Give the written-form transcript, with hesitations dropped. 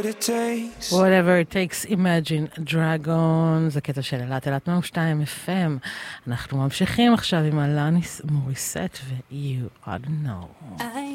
it takes. Whatever it takes, Imagine Dragons, זה קטע של אלת 102 FM. אנחנו ממשיכים עכשיו עם אלניס מוריסט ו-You Ought to Know.